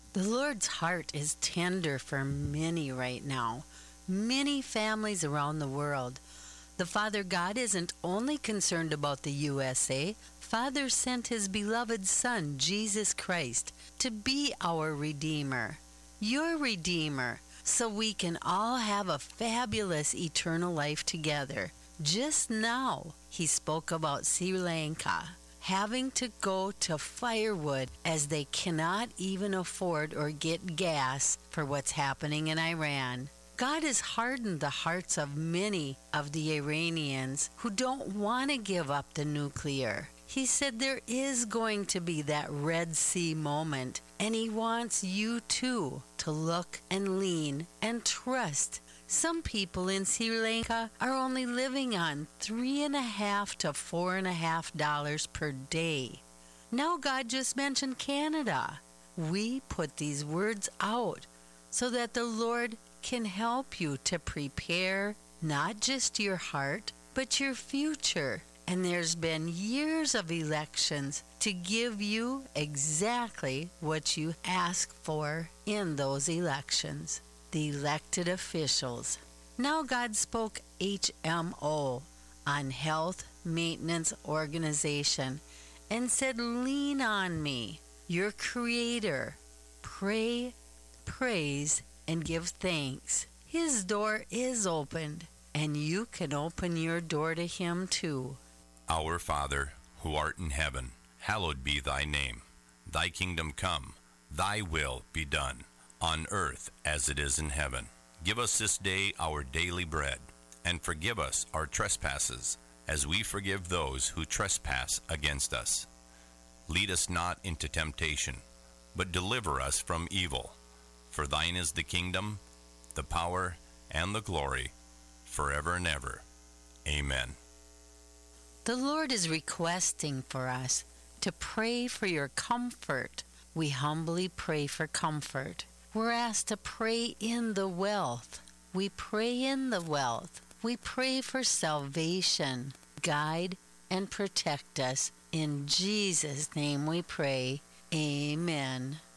The Lord's heart is tender for many right now, many families around the world. The Father God isn't only concerned about the USA. Father sent His beloved Son, Jesus Christ, to be our Redeemer, your Redeemer, so we can all have a fabulous eternal life together. Just now, He spoke about Sri Lanka having to go to firewood as they cannot even afford or get gas for what's happening in Iran. God has hardened the hearts of many of the Iranians who don't want to give up the nuclear. He said there is going to be that Red Sea moment, and He wants you too to look and lean and trust. Some people in Sri Lanka are only living on $3.50 to $4.50 per day. Now God just mentioned Canada. We put these words out so that the Lord can help you to prepare not just your heart, but your future. And there's been years of elections to give you exactly what you ask for in those elections. The elected officials. Now God spoke HMO on Health Maintenance Organization and said, lean on me, your Creator. Pray, praise, and give thanks. His door is opened, and you can open your door to Him too. Our Father, who art in heaven, hallowed be thy name. Thy kingdom come, thy will be done, on earth as it is in heaven. Give us this day our daily bread, and forgive us our trespasses, as we forgive those who trespass against us. Lead us not into temptation, but deliver us from evil. For thine is the kingdom, the power, and the glory, forever and ever. Amen. The Lord is requesting for us to pray for your comfort. We humbly pray for comfort. We're asked to pray in the wealth. We pray in the wealth. We pray for salvation. Guide and protect us. In Jesus' name we pray. Amen.